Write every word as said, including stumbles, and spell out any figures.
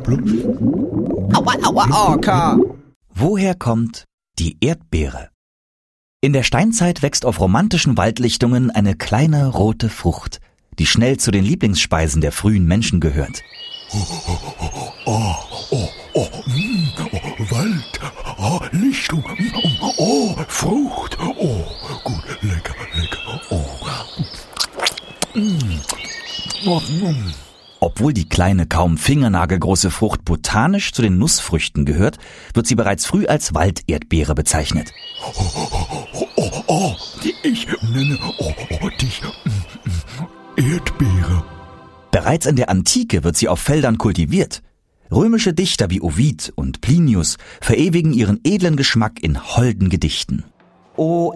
Aua, aua, Orca! Woher kommt die Erdbeere? In der Steinzeit wächst auf romantischen Waldlichtungen eine kleine rote Frucht, die schnell zu den Lieblingsspeisen der frühen Menschen gehört. Oh, oh, oh, oh, mm, oh, Wald, oh, Lichtung, mm, oh, Frucht, oh, gut, lecker, lecker, oh. Mm, oh mm. Obwohl die kleine, kaum fingernagelgroße Frucht botanisch zu den Nussfrüchten gehört, wird sie bereits früh als Walderdbeere bezeichnet. Oh, oh, oh, oh, oh, ich nenne oh, oh, dich mm, mm, Erdbeere. Bereits in der Antike wird sie auf Feldern kultiviert. Römische Dichter wie Ovid und Plinius verewigen ihren edlen Geschmack in holden Gedichten. O